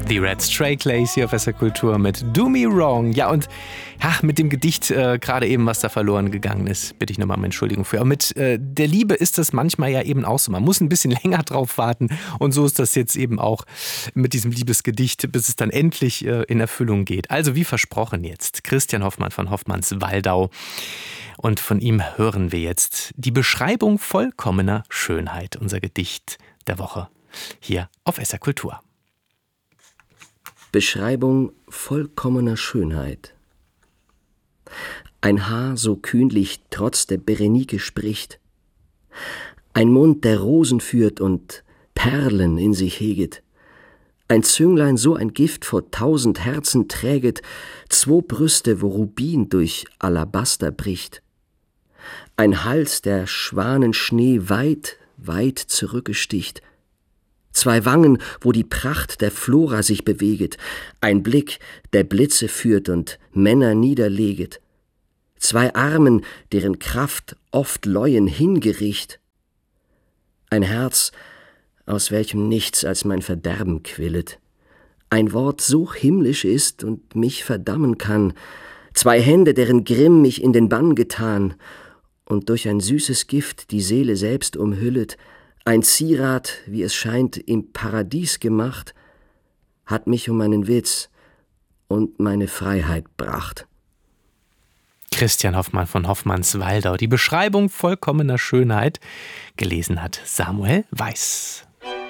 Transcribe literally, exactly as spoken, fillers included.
The Red Stray Clays hier auf S R Kultur mit Do Me Wrong. Ja, und ja, mit dem Gedicht äh, gerade eben, was da verloren gegangen ist, bitte ich nochmal um Entschuldigung für. Aber mit äh, der Liebe ist das manchmal ja eben auch so. Man muss ein bisschen länger drauf warten. Und so ist das jetzt eben auch mit diesem Liebesgedicht, bis es dann endlich äh, in Erfüllung geht. Also wie versprochen jetzt, Christian Hoffmann von Hoffmanns Waldau. Und von ihm hören wir jetzt die Beschreibung vollkommener Schönheit, unser Gedicht der Woche hier auf S R Kultur. Beschreibung vollkommener Schönheit. Ein Haar so kühnlich trotz der Berenike spricht, ein Mund, der Rosen führt und Perlen in sich heget, ein Zünglein so ein Gift vor tausend Herzen träget, zwo Brüste, wo Rubin durch Alabaster bricht, ein Hals, der Schwanenschnee weit, weit zurückgesticht, zwei Wangen, wo die Pracht der Flora sich beweget, ein Blick, der Blitze führt und Männer niederleget, zwei Armen, deren Kraft oft Leuen hingericht, ein Herz, aus welchem nichts als mein Verderben quillet, ein Wort so himmlisch ist und mich verdammen kann, zwei Hände, deren Grimm mich in den Bann getan und durch ein süßes Gift die Seele selbst umhüllet, ein Zierat, wie es scheint, im Paradies gemacht, hat mich um meinen Witz und meine Freiheit bracht. Christian Hoffmann von Hoffmanns Waldau. Die Beschreibung vollkommener Schönheit gelesen hat Samuel Weiß.